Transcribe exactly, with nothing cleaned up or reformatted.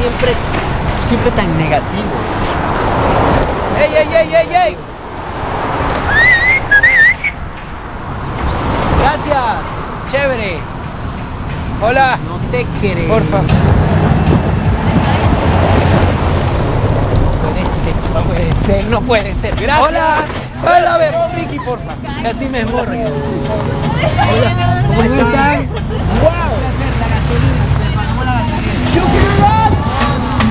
siempre, siempre tan negativo. ¡Ey, ey, ey, ey, ey! Gracias, chévere. Hola. No te creo. Porfa. No puede ser, no puede ser, no puede ser. Gracias. Hola. Hola, a ver, Ricky, porfa. Casi me esmorro. Hola, ¿Cómo están? ¡Wow! La gasolina, se pagamos la gasolina. ¡Chucky!